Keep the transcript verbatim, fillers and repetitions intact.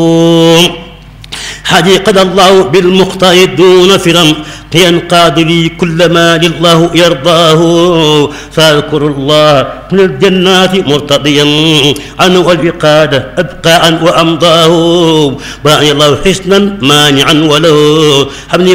حديقة الله بالمختار دون فرم ينقاد لي كل ما لله يرضاه فاذكر الله من الجنات مرتضيا عنه والوقادة أبقاء وأمضاه باعي الله حسنا مانعا وله